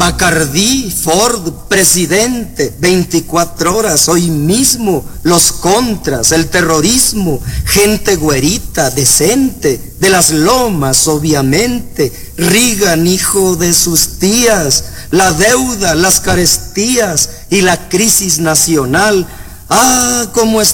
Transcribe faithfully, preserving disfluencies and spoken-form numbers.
Bacardí, Ford, presidente, veinticuatro horas, hoy mismo, los contras, el terrorismo, gente güerita, decente, de las lomas, obviamente, Reagan, hijo de sus tías, la deuda, las carestías y la crisis nacional. Ah, cómo es